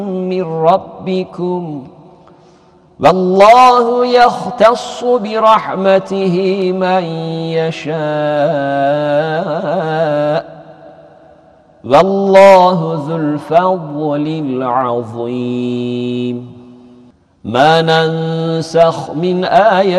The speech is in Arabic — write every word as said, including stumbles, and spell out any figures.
من ربكم والله يختص برحمته من يشاء والله ذو الفضل العظيم. ما ننسخ من آية